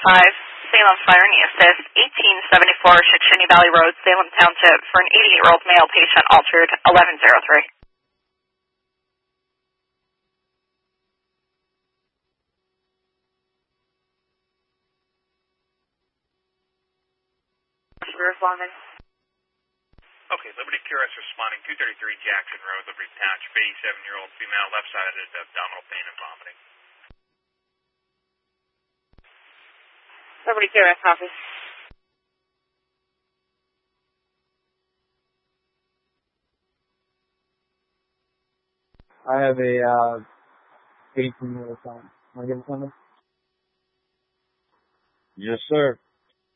Salem Fire and Assist, 1874 Shikshini Valley Road, Salem Township, for an 88-year-old male patient altered 1103. Responding. Okay, Liberty QRS responding, 233 Jackson Road, Liberty Township, 87-year-old female, left-sided abdominal pain and vomiting. Liberty QRS, copy. I have a 18-year-old son. Want to give us number? Yes, sir.